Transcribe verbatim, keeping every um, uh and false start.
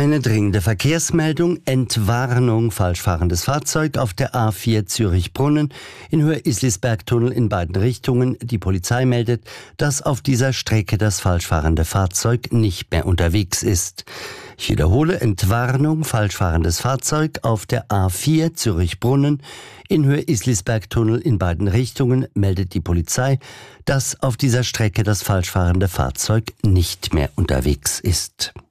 Eine dringende Verkehrsmeldung, Entwarnung, falschfahrendes Fahrzeug auf der A vier Zürich-Brunnen in Höhe Islisbergtunnel in beiden Richtungen. Die Polizei meldet, dass auf dieser Strecke das falschfahrende Fahrzeug nicht mehr unterwegs ist. Ich wiederhole, Entwarnung, falschfahrendes Fahrzeug auf der A vier Zürich-Brunnen in Höhe Islisbergtunnel in beiden Richtungen, meldet die Polizei, dass auf dieser Strecke das falschfahrende Fahrzeug nicht mehr unterwegs ist.